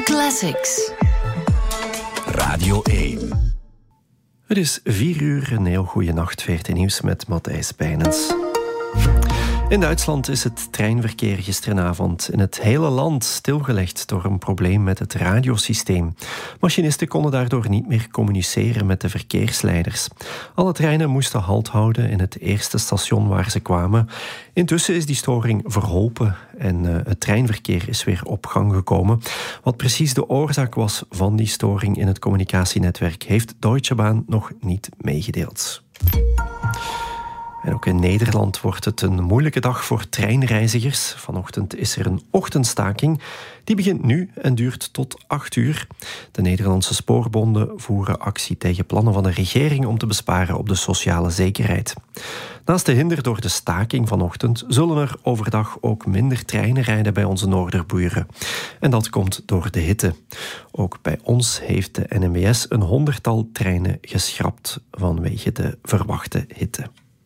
Classics. Radio 1. Het is 4:00, een heel goede nacht, VRT Nieuws met Matthijs Bijnens. In Duitsland is het treinverkeer gisteravond in het hele land stilgelegd door een probleem met het radiosysteem. Machinisten konden daardoor niet meer communiceren met de verkeersleiders. Alle treinen moesten halt houden in het eerste station waar ze kwamen. Intussen is die storing verholpen en het treinverkeer is weer op gang gekomen. Wat precies de oorzaak was van die storing in het communicatienetwerk heeft Deutsche Bahn nog niet meegedeeld. En ook in Nederland wordt het een moeilijke dag voor treinreizigers. Vanochtend is er een ochtendstaking. Die begint nu en duurt tot 8:00. De Nederlandse spoorbonden voeren actie tegen plannen van de regering om te besparen op de sociale zekerheid. Naast de hinder door de staking vanochtend zullen er overdag ook minder treinen rijden bij onze noorderburen. En dat komt door de hitte. Ook bij ons heeft de NMBS een 100-tal treinen geschrapt vanwege de verwachte hitte.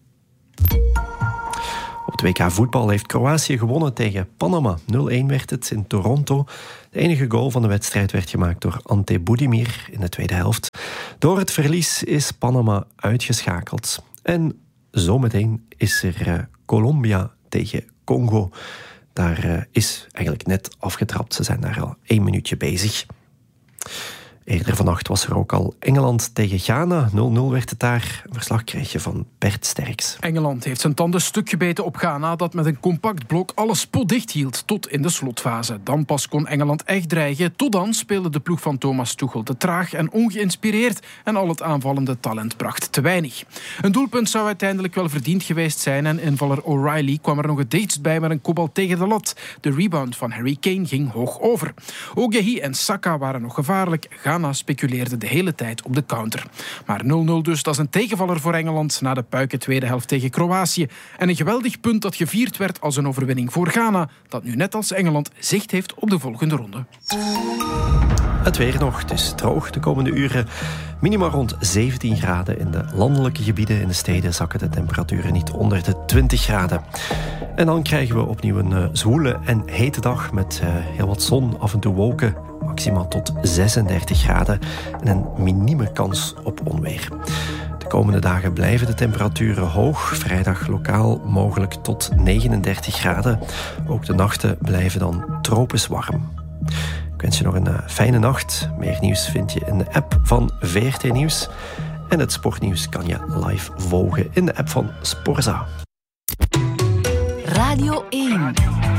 Op het WK voetbal heeft Kroatië gewonnen tegen Panama. 0-1 werd het in Toronto. De enige goal van de wedstrijd werd gemaakt door Ante Budimir in de tweede helft. Door het verlies is Panama uitgeschakeld. En zometeen is er Colombia tegen Congo. Daar is eigenlijk net afgetrapt. Ze zijn daar al 1 minuutje bezig. Eerder vannacht was er ook al Engeland tegen Ghana. 0-0 werd het daar. Een verslag krijg je van Bert Sterks. Engeland heeft zijn tanden stuk gebeten op Ghana, dat met een compact blok alles spotdicht hield tot in de slotfase. Dan pas kon Engeland echt dreigen. Tot dan speelde de ploeg van Thomas Tuchel te traag en ongeïnspireerd en al het aanvallende talent bracht te weinig. Een doelpunt zou uiteindelijk wel verdiend geweest zijn en invaller O'Reilly kwam er nog het dichtst bij met een kopbal tegen de lat. De rebound van Harry Kane ging hoog over. Ogehi en Saka waren nog gevaarlijk. Ghana speculeerde de hele tijd op de counter. Maar 0-0 dus, dat is een tegenvaller voor Engeland na de puike tweede helft tegen Kroatië. En een geweldig punt dat gevierd werd als een overwinning voor Ghana, dat nu net als Engeland zicht heeft op de volgende ronde. Het weer nog, het is droog de komende uren. Minima rond 17 graden. In de landelijke gebieden in de steden zakken de temperaturen niet onder de 20 graden. En dan krijgen we opnieuw een zwoele en hete dag met heel wat zon, af en toe wolken. Maximaal tot 36 graden en een minieme kans op onweer. De komende dagen blijven de temperaturen hoog. Vrijdag lokaal mogelijk tot 39 graden. Ook de nachten blijven dan tropisch warm. Ik wens je nog een fijne nacht. Meer nieuws vind je in de app van VRT Nieuws. En het sportnieuws kan je live volgen in de app van Sporza. Radio 1.